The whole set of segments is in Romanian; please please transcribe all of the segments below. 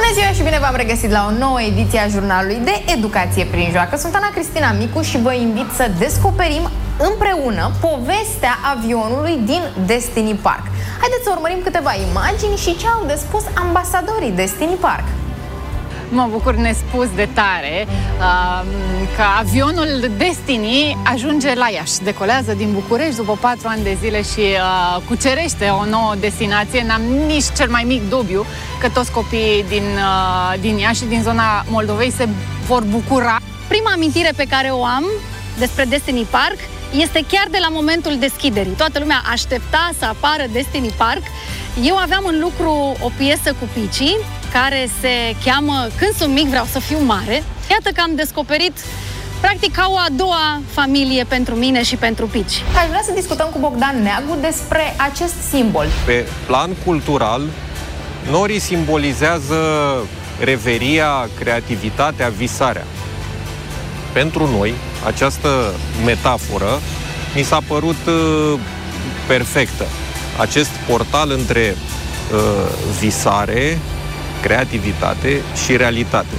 Bună ziua și bine v-am regăsit la o nouă ediție a jurnalului de Educație prin Joacă. Sunt Ana Cristina Micu și vă invit să descoperim împreună povestea avionului din Destiny Park. Haideți să urmărim câteva imagini și ce au de spus ambasadorii Destiny Park. Mă bucur nespus de tare că avionul Destiny ajunge la Iași. Decolează din București după 4 ani de zile și cucerește o nouă destinație. N-am nici cel mai mic dubiu că toți copiii din Iași și din zona Moldovei se vor bucura. Prima amintire pe care o am despre Destiny Park este chiar de la momentul deschiderii. Toată lumea aștepta să apară Destiny Park. Eu aveam în lucru o piesă cu Pici, care se cheamă Când sunt mic vreau să fiu mare. Iată că am descoperit practic ca o a doua familie pentru mine și pentru Pici. Aș vrea să discutăm cu Bogdan Neagu despre acest simbol. Pe plan cultural, norii simbolizează reveria, creativitatea, visarea. Pentru noi, această metaforă mi s-a părut perfectă. Acest portal între visare, creativitate și realitate.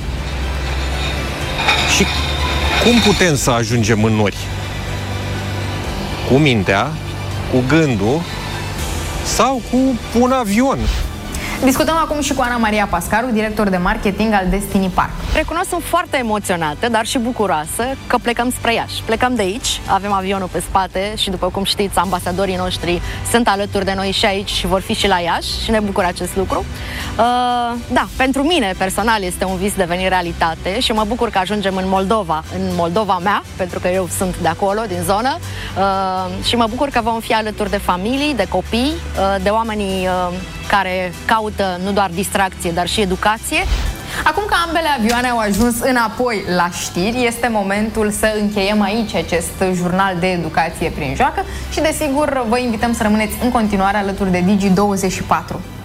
Și cum putem să ajungem în nori? Cu mintea, cu gândul sau cu un avion? Discutăm acum și cu Ana Maria Pascaru, director de marketing al Destiny Park. Recunosc, sunt foarte emoționată, dar și bucuroasă că plecăm spre Iași. Plecăm de aici, avem avionul pe spate și, după cum știți, ambasadorii noștri sunt alături de noi și aici și vor fi și la Iași și ne bucură acest lucru. Da, pentru mine personal este un vis devenit realitate și mă bucur că ajungem în Moldova, în Moldova mea, pentru că eu sunt de acolo, din zonă, și mă bucur că vom fi alături de familii, de copii, de oamenii care caută nu doar distracție, dar și educație. Acum că ambele avioane au ajuns înapoi la știri, este momentul să încheiem aici acest jurnal de educație prin joacă și, desigur, vă invităm să rămâneți în continuare alături de Digi24.